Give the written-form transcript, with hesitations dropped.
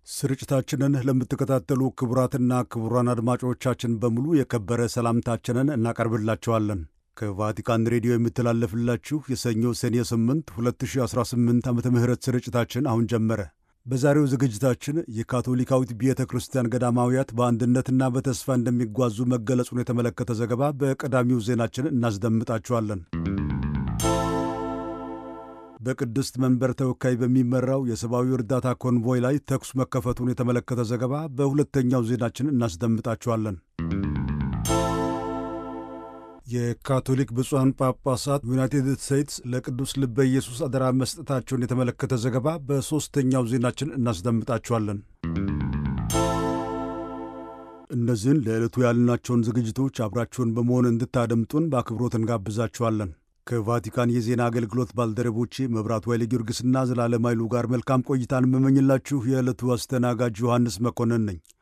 ስርጭታችንን ለምትከታተሉ ክቡራትና ክቡራን አድማጮቻችን በሙሉ የከበረ ሰላምታችንን እናቀርብላችኋለን። ከቫቲካን ሬዲዮ የምተላለፍላችሁ የሰኞ ሰኔ 8 2018 ዓመተ ምህረት ስርጭታችን አሁን ጀመረ። በዛሬው ዝግጅታችን የካቶሊካዊት ቤተ ክርስቲያን ገዳማውያት በአንድነትና በተስፋ እንደሚጓዙ መገለጹን የተመለከተ ዘገባ በቀዳሚው ዜናችን እናስደምጣችኋለን። በቅድስት መንበር ተወካይ በሚመራው የሰብአዊ እርዳታ ኮንቮይ ላይ ተኩስ መከፈቱን የተመለከተ ዘገባ በሁለተኛው ዜናችን እናስደምጣችኋለን። የካቶሊክ ብፁዓን ጳጳሳት ዩናይትድ ስቴትስ ለቅዱስ ልበ ኢየሱስ አደራ መስጠታቸውን የተመለከተ ዘገባ በሦስተኛው ዜናችን እናስደምጣችኋለን። እነዚህን ለዕለቱ ያልናቸውን ዝግጅቶች አብራችሁን በመሆን እንድታደምጡን በአክብሮት እንጋብዛችኋለን። ከቫቲካን የዜና አገልግሎት ባልደረቦቼ መብራቱ ኃይለ ጊዮርጊስና ዘላለም ኃይሉ ጋር መልካም ቆይታን የምመኝላችሁ የዕለቱ አስተናጋጅ ዮሐንስ መኮንን ነኝ።